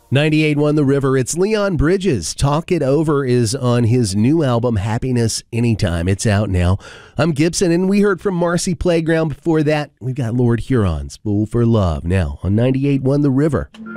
98.1 The River. It's Leon Bridges. Talk It Over is on his new album, Happiness Anytime. It's out now. I'm Gibson, and we heard from Marcy Playground. Before that, we've got Lord Huron's Fool for Love now on 98.1 The River.